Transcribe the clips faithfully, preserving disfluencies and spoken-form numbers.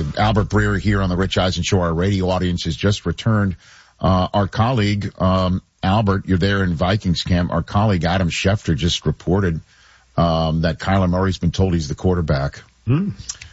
Albert Breer here on the Rich Eisen Show. Our radio audience has just returned. Uh, our colleague, um, Albert, you're there in Vikings camp. Our colleague Adam Schefter just reported um, that Kyler Murray's been told he's the quarterback. Hmm.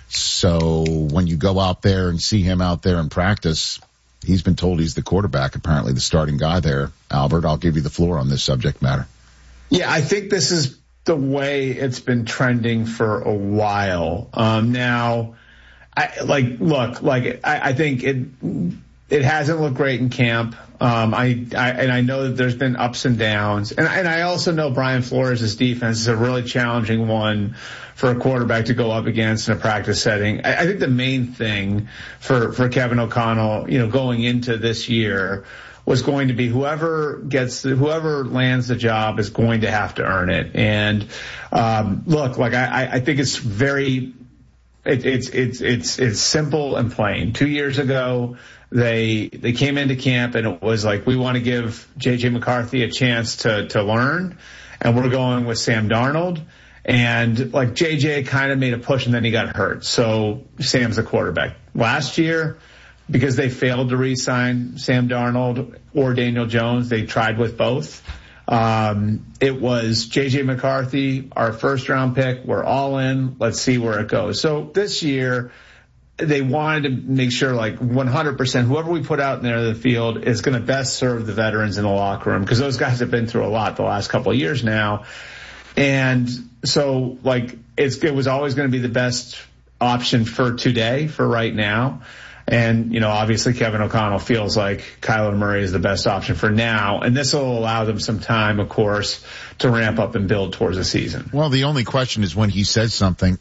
So when you go out there and see him out there in practice, he's been told he's the quarterback, apparently the starting guy there. Albert, I'll give you the floor on this subject matter. Yeah, I think this is the way it's been trending for a while. Um, now, I like, look, like, I, I think it, it hasn't looked great in camp. Um, I, I, and I know that there's been ups and downs. And, and I also know Brian Flores' defense is a really challenging one for a quarterback to go up against in a practice setting. I, I think the main thing for, for Kevin O'Connell, you know, going into this year was going to be whoever gets, whoever lands the job is going to have to earn it. And, um, look, like I, I think it's very, it, it's, it's, it's, it's simple and plain. Two years ago, they, they came into camp and it was like, we want to give J J McCarthy a chance to, to learn. And we're going with Sam Darnold. And like J J kind of made a push and then he got hurt. So Sam's the quarterback. Last year, because they failed to re-sign Sam Darnold or Daniel Jones, they tried with both. Um, it was J J McCarthy, our first round pick. We're all in. Let's see where it goes. So this year, they wanted to make sure like one hundred percent whoever we put out in there in the field is going to best serve the veterans in the locker room, because those guys have been through a lot the last couple of years now. And so like it's, it was always going to be the best option for today, for right now. And, you know, obviously Kevin O'Connell feels like Kyler Murray is the best option for now. And this will allow them some time, of course, to ramp up and build towards the season. Well, the only question is when he says something,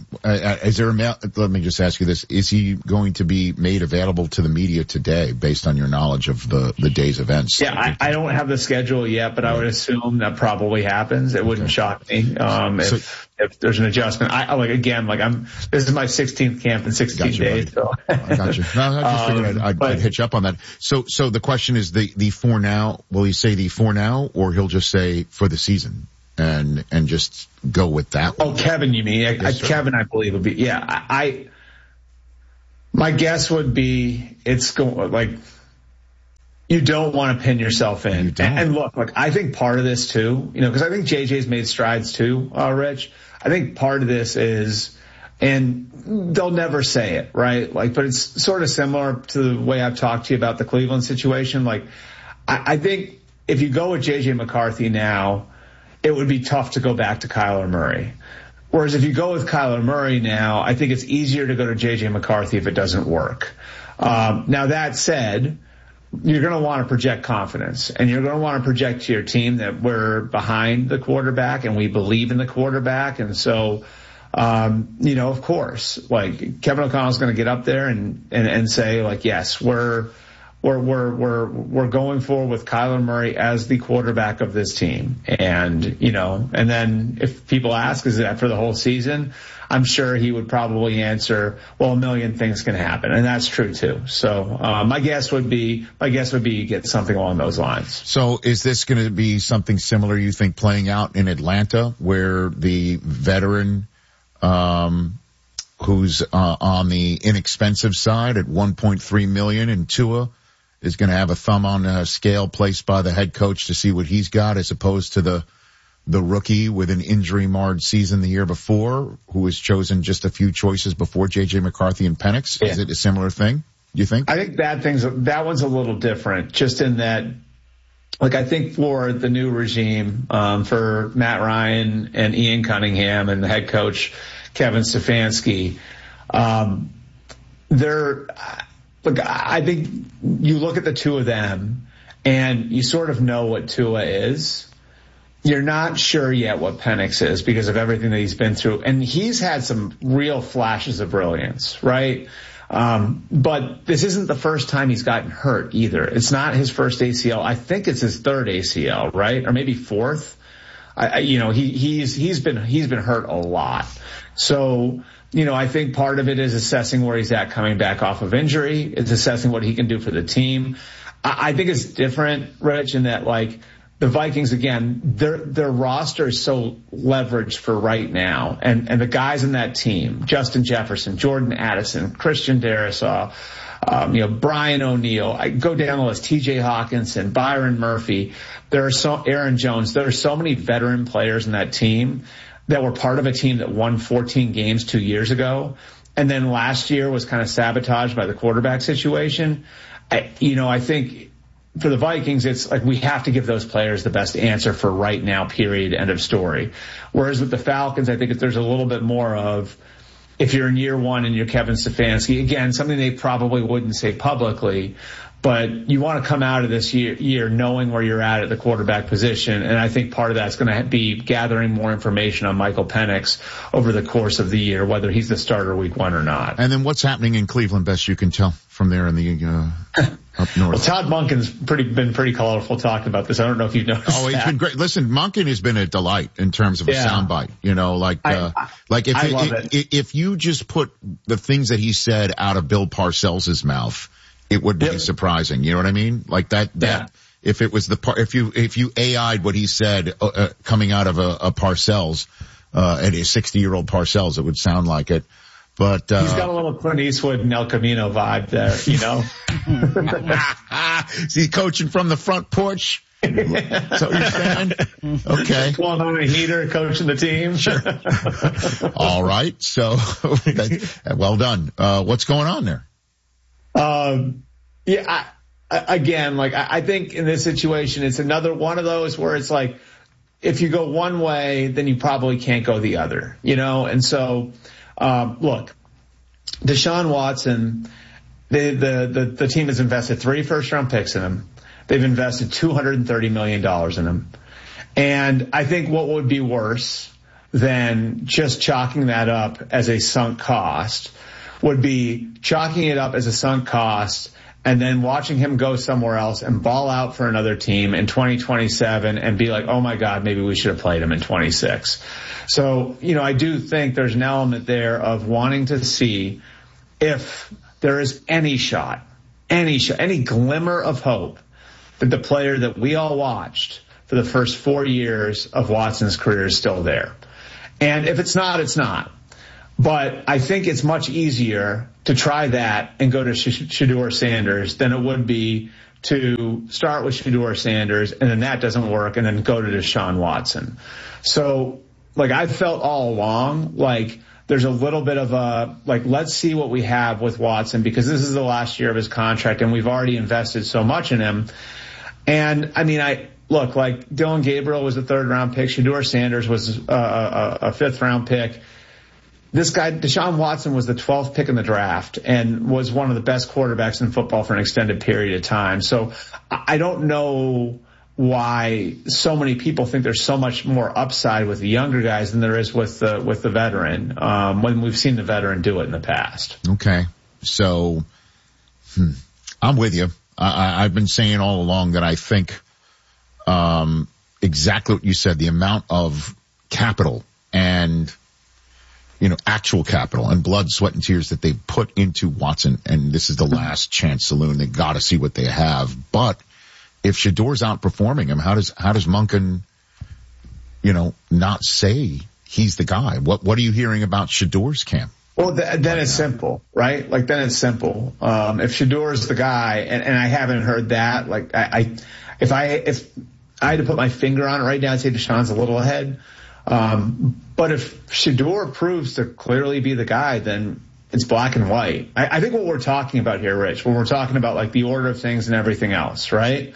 is there a, let me just ask you this, is he going to be made available to the media today based on your knowledge of the, the day's events? Yeah, I, I don't have the schedule yet, but I would assume that probably happens. It wouldn't okay. shock me, um, if, so, if there's an adjustment. I, like, again, like I'm, this is my sixteenth camp in sixteen you, days. So. I got you. No, I just figured um, I'd, I'd, but, I'd hitch up on that. So, so the question is the, the for now, will he say the for now, or he'll just say for the season and, and just go with that one? Oh, Kevin, you mean? Yes, I, Kevin, I believe would be, yeah, I, I, my guess would be it's going, like, you don't want to pin yourself in. You don't. And, and look, like, I think part of this too, you know, cause I think J J's made strides too, uh, Rich. I think part of this is, and they'll never say it, right? Like, but it's sort of similar to the way I've talked to you about the Cleveland situation. Like, I, I think if you go with J J McCarthy now, it would be tough to go back to Kyler Murray. Whereas if you go with Kyler Murray now, I think it's easier to go to J J McCarthy if it doesn't work. Um, now that said, you're going to want to project confidence, and you're going to want to project to your team that we're behind the quarterback and we believe in the quarterback. And so, um, you know, of course, like Kevin O'Connell's going to get up there and, and, and say like, yes, we're, we're, we're, we're, we're going forward with Kyler Murray as the quarterback of this team. And, you know, and then if people ask, is that for the whole season? I'm sure he would probably answer, well, a million things can happen. And that's true too. So, uh, my guess would be, my guess would be you get something along those lines. So is this going to be something similar, you think, playing out in Atlanta, where the veteran, um, who's, uh, on the inexpensive side at one point three million and Tua is going to have a thumb on a scale placed by the head coach to see what he's got, as opposed to the, the rookie with an injury-marred season the year before, who was chosen just a few choices before J J McCarthy and Penix? Yeah. Is it a similar thing, do you think? I think that thing's, that one's a little different, just in that, like, I think for the new regime, um, for Matt Ryan and Ian Cunningham and the head coach, Kevin Stefanski, um, they're, look, I think you look at the two of them and you sort of know what Tua is. You're not sure yet what Penix is because of everything that he's been through. And he's had some real flashes of brilliance, right? Um, but this isn't the first time he's gotten hurt either. It's not his first A C L. I think it's his third A C L, right? Or maybe fourth. I, I you know, he, he's, he's been, he's been hurt a lot. So, you know, I think part of it is assessing where he's at coming back off of injury. It's assessing what he can do for the team. I, I think it's different, Rich, in that, like, the Vikings, again, their their roster is so leveraged for right now. And, and the guys in that team, Justin Jefferson, Jordan Addison, Christian Darrisaw, um, you know, Brian O'Neill, I go down the list, T J Hawkinson, Byron Murphy. There are so, Aaron Jones. There are so many veteran players in that team that were part of a team that won fourteen games two years ago. And then last year was kind of sabotaged by the quarterback situation. I, you know, I think for the Vikings, it's like we have to give those players the best answer for right now, period, end of story. Whereas with the Falcons, I think if there's a little bit more of, if you're in year one and you're Kevin Stefanski, again, something they probably wouldn't say publicly, but you want to come out of this year, year knowing where you're at at the quarterback position. And I think part of that's going to be gathering more information on Michael Penix over the course of the year, whether he's the starter week one or not. And then what's happening in Cleveland, best you can tell from there in the uh, up north? Well, Todd Monken's pretty been pretty colorful talking about this. I don't know if you've noticed. Oh, he's that. been great. Listen, Monken has been a delight in terms of a yeah. soundbite. You know, like uh, I, I, like if I it, love it, it. if you just put the things that he said out of Bill Parcells' mouth, it would be yep. surprising. You know what I mean? Like that, that, yeah. if it was the par, if you, if you A I'd what he said, uh, uh, coming out of a, a Parcells, uh, at a sixty year old Parcells, it would sound like it. But, uh. He's got a little Clint Eastwood and El Camino vibe there, you know? Is he coaching from the front porch? So you're saying? Okay. Pulling on a heater, coaching the team. Sure. All right. So, well done. Uh, what's going on there? Um, yeah, I, I, again, like I, I think in this situation, it's another one of those where it's like, if you go one way, then you probably can't go the other, you know? And so, um, look, Deshaun Watson, the, the, the, the team has invested three first round picks in him. They've invested two hundred thirty million dollars in him. And I think what would be worse than just chalking that up as a sunk cost would be chalking it up as a sunk cost and then watching him go somewhere else and ball out for another team in twenty twenty-seven and be like, oh my God, maybe we should have played him in twenty-six. So, you know, I do think there's an element there of wanting to see if there is any shot, any shot, any glimmer of hope that the player that we all watched for the first four years of Watson's career is still there. And if it's not, it's not. But I think it's much easier to try that and go to Shedeur Sanders than it would be to start with Shedeur Sanders and then that doesn't work and then go to Deshaun Watson. So, like, I've felt all along like there's a little bit of a, like, let's see what we have with Watson because this is the last year of his contract and we've already invested so much in him. And, I mean, I, look, like, Dylan Gabriel was a third round pick. Shedeur Sanders was a, a, a fifth round pick. This guy, Deshaun Watson, was the twelfth pick in the draft and was one of the best quarterbacks in football for an extended period of time. So I don't know why so many people think there's so much more upside with the younger guys than there is with the, with the veteran, um, when we've seen the veteran do it in the past. Okay. So, hmm, I'm with you. I, I've been saying all along that I think, um, exactly what you said, the amount of capital and, you know, actual capital and blood, sweat, and tears that they put into Watson. And this is the last chance saloon. They got to see what they have. But if Shedeur's outperforming him, how does, how does Monken, you know, not say he's the guy? What, what are you hearing about Shedeur's camp? Well, th- then it's simple, right? Like, then it's simple. Um, if Shedeur's the guy, and, and I haven't heard that, like, I, I, if I, if I had to put my finger on it right now, I'd say Deshaun's a little ahead. Um, but if Shedeur proves to clearly be the guy, then it's black and white. I, I think what we're talking about here, Rich, when we're talking about like the order of things and everything else, right,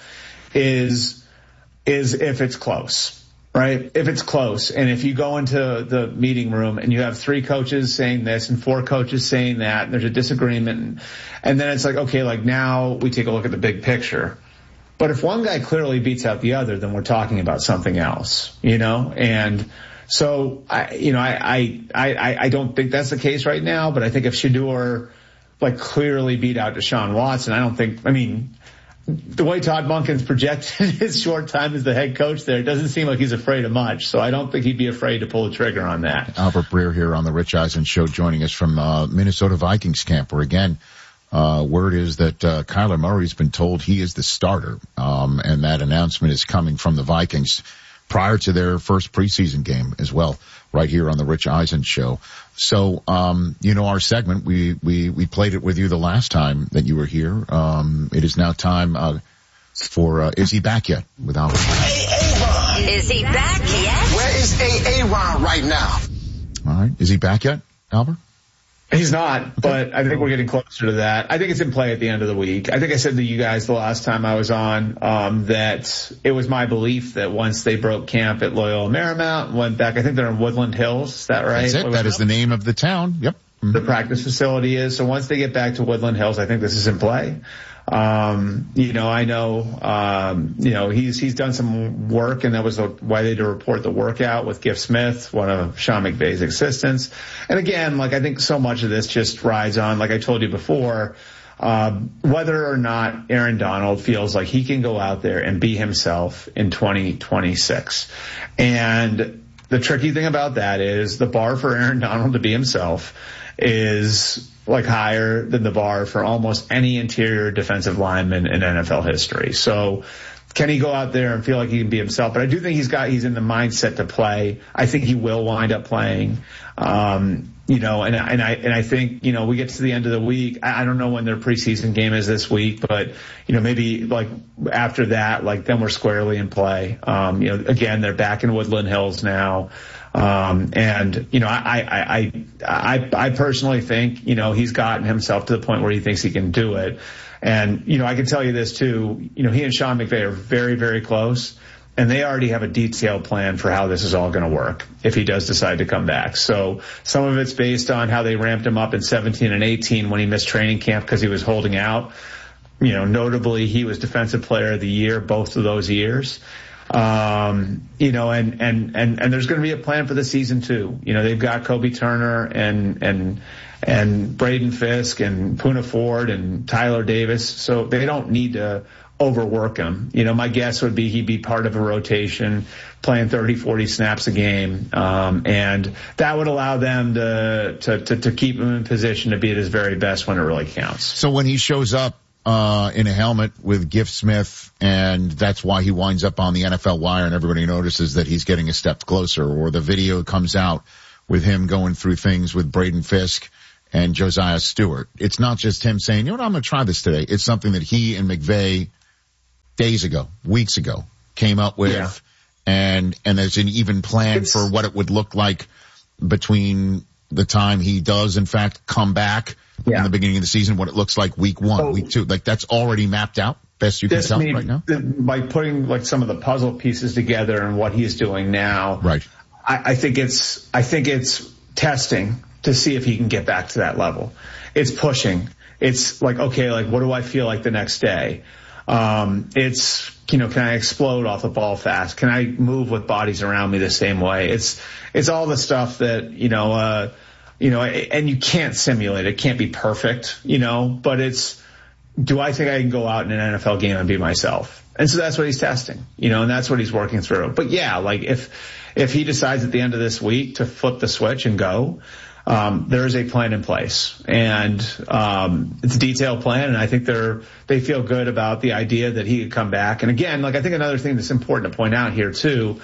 is, is if it's close, right? If it's close. And if you go into the meeting room and you have three coaches saying this and four coaches saying that, and there's a disagreement. And, and then it's like, okay, like now we take a look at the big picture. But if one guy clearly beats out the other, then we're talking about something else, you know? And so, I, you know, I, I, I, I don't think that's the case right now, but I think if Shedeur, like, clearly beat out Deshaun Watson, I don't think, I mean, the way Todd Monken's projected his short time as the head coach there, it doesn't seem like he's afraid of much. So I don't think he'd be afraid to pull the trigger on that. Albert Breer here on the Rich Eisen Show, joining us from uh, Minnesota Vikings camp, where again, Uh, word is that, uh, Kyler Murray's been told he is the starter. Um, and that announcement is coming from the Vikings prior to their first preseason game as well, right here on the Rich Eisen show. So, um, you know, our segment, we, we, we played it with you the last time that you were here. Um, it is now time, uh, for, uh, Is He Back Yet? With Albert. Hey, is he back yet? Where is A A Ron right now? All right. Is he back yet, Albert? He's not, but I think we're getting closer to that. I think it's in play at the end of the week. I think I said to you guys the last time I was on, um, that it was my belief that once they broke camp at Loyola Marymount and went back, I think they're in Woodland Hills. Is that right? That's it. That is the name of the town. Yep. The practice facility is. So once they get back to Woodland Hills, I think this is in play. Um, you know, I know, um, you know, he's, he's done some work, and that was why they had to report the workout with Gift Smith, one of Sean McVay's assistants. And again, like, I think so much of this just rides on, like I told you before, um, whether or not Aaron Donald feels like he can go out there and be himself in twenty twenty-six. And the tricky thing about that is the bar for Aaron Donald to be himself is like higher than the bar for almost any interior defensive lineman in N F L history. So can he go out there and feel like he can be himself? But I do think he's got, he's in the mindset to play. I think he will wind up playing. Um, you know, and, and I, and I think, you know, we get to the end of the week. I, I don't know when their preseason game is this week, but, you know, maybe like after that, like then we're squarely in play. Um, you know, again, they're back in Woodland Hills now. Um, and, you know, I, I, I, I, I personally think, you know, he's gotten himself to the point where he thinks he can do it. And, you know, I can tell you this too, you know, he and Sean McVay are very, very close, and they already have a detailed plan for how this is all going to work if he does decide to come back. So some of it's based on how they ramped him up in seventeen and eighteen when he missed training camp because he was holding out. You know, notably, he was Defensive Player of the Year both of those years. Um, you know, and, and, and, and there's going to be a plan for the season too. You know, they've got Kobe Turner and, and, and Braden Fisk and Poona Ford and Tyler Davis. So they don't need to overwork him. You know, my guess would be he'd be part of a rotation, playing thirty, forty snaps a game. Um, and that would allow them to, to, to, to keep him in position to be at his very best when it really counts. So when he shows up, uh, in a helmet with Gift Smith, and that's why he winds up on the N F L wire and everybody notices that he's getting a step closer, or the video comes out with him going through things with Braden Fisk and Josiah Stewart. It's not just him saying, you know what, I'm going to try this today. It's something that he and McVay days ago, weeks ago, came up with. Yeah. And, and there's an even plan it's, for what it would look like between the time he does, in fact, come back yeah. in the beginning of the season, what it looks like week one, so, week two. Like, that's already mapped out, best you can tell right now? By putting, like, some of the puzzle pieces together and what he's doing now. Right. I, I think it's, I think it's testing to see if he can get back to that level. It's pushing. It's like, okay, like, what do I feel like the next day? Um, it's, you know, can I explode off the ball fast? Can I move with bodies around me the same way? It's, it's all the stuff that, you know, uh, you know, and you can't simulate it. It can't be perfect, you know, but it's, do I think I can go out in an N F L game and be myself? And so that's what he's testing, you know, and that's what he's working through. But yeah, like if, if he decides at the end of this week to flip the switch and go, Um, there is a plan in place, and um, it's a detailed plan, and I think they're they feel good about the idea that he could come back. And again, like I think another thing that's important to point out here too,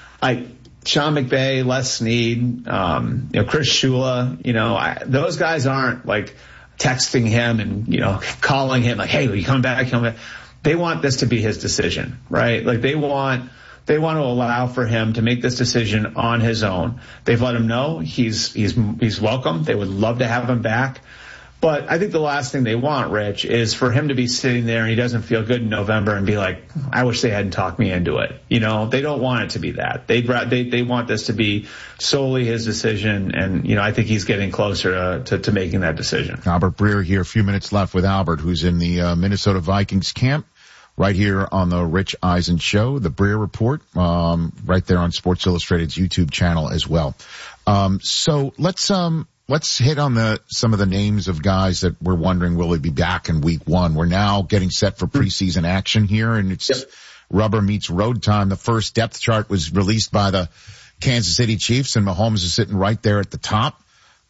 I Sean McVay, Les Snead, um, you know, Chris Shula, you know, I, those guys aren't like texting him and you know calling him like, hey, will you come back? Come back. They want this to be his decision, right? Like they want. They want to allow for him to make this decision on his own. They've let him know he's, he's, he's welcome. They would love to have him back. But I think the last thing they want, Rich, is for him to be sitting there and he doesn't feel good in November and be like, I wish they hadn't talked me into it. You know, they don't want it to be that. They'd, they, they want this to be solely his decision. And, you know, I think he's getting closer to, to, to making that decision. Albert Breer here, a few minutes left with Albert, who's in the uh, Minnesota Vikings camp. Right here on the Rich Eisen Show, the Breer Report, um, right there on Sports Illustrated's YouTube channel as well. Um, so let's, um, let's hit on the, some of the names of guys that we're wondering, will he be back in week one? We're now getting set for preseason action here, and it's yep. rubber meets road time. The first depth chart was released by the Kansas City Chiefs, and Mahomes is sitting right there at the top.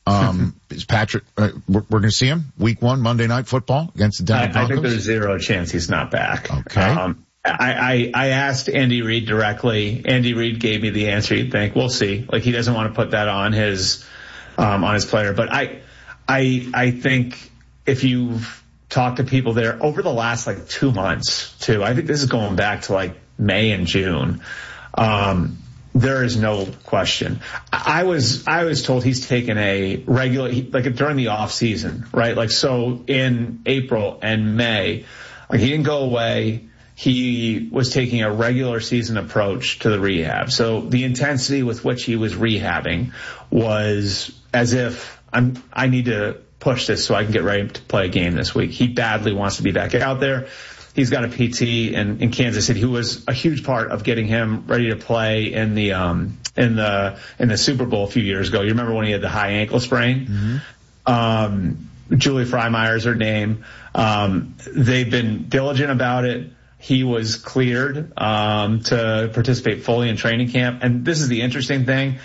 Um, is Patrick, uh, we're, we're going to see him week one, Monday Night Football against the Denver Broncos? I, I think there's zero chance he's not back. Okay. Um, I, I, I asked Andy Reid directly. Andy Reid gave me the answer you'd think. We'll see. Like, he doesn't want to put that on his, um, on his player. But I, I, I think if you've talked to people there over the last like two months too, I think this is going back to like May and June. Um, there is no question. I was, I was told he's taken a regular, like during the off season, right? Like, so in April and May, like he didn't go away. He was taking a regular season approach to the rehab. So the intensity with which he was rehabbing was as if I'm, I need to push this so I can get ready to play a game this week. He badly wants to be back out there. He's got a P T in, in Kansas City who was a huge part of getting him ready to play in the, um, in the, in the Super Bowl a few years ago. You remember when he had the high ankle sprain? Mm-hmm. Um, Julie Freymeyer's her name. Um, they've been diligent about it. He was cleared um, to participate fully in training camp. And this is the interesting thing.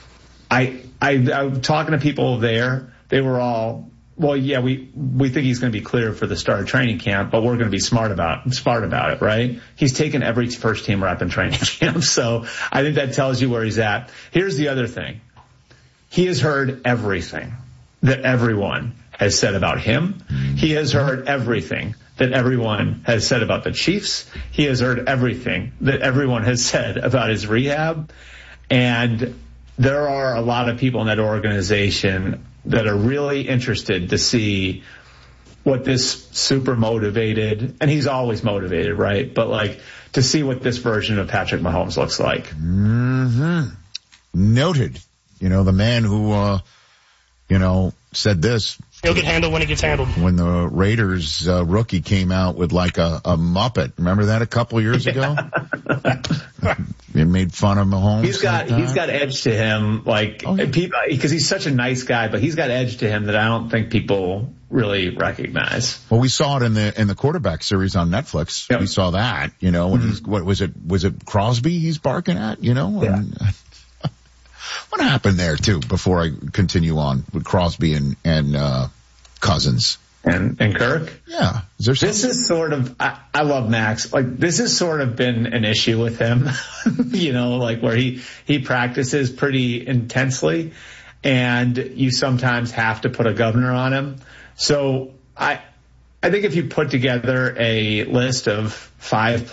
I, I, I'm talking to people there. They were all, well, yeah, we, we think he's going to be cleared for the start of training camp, but we're going to be smart about, smart about it, right? He's taken every first team rep in training camp. So I think that tells you where he's at. Here's the other thing. He has heard everything that everyone has said about him. He has heard everything that everyone has said about the Chiefs. He has heard everything that everyone has said about his rehab. And there are a lot of people in that organization that are really interested to see what this super motivated, and he's always motivated, right? But like to see what this version of Patrick Mahomes looks like. Mm-hmm. Noted. You know, the man who, uh, you know, said this. He'll get handled when he gets handled. When the Raiders uh, rookie came out with like a, a Muppet. Remember that a couple years ago? It made fun of Mahomes. He's got, like he's got edge to him, like, oh, yeah. people, because he's such a nice guy, but he's got edge to him that I don't think people really recognize. Well, we saw it in the, in the quarterback series on Netflix. Yep. We saw that, you know, when mm-hmm. he's, what was it, was it Crosby he's barking at, you know? Yeah. And, what happened there too, before I continue on with Crosby and, and, uh, Cousins? And, and Kirk? Yeah. Is there this is sort of, I, I love Max. Like, this has sort of been an issue with him, you know, like where he, he practices pretty intensely and you sometimes have to put a governor on him. So I, I think if you put together a list of five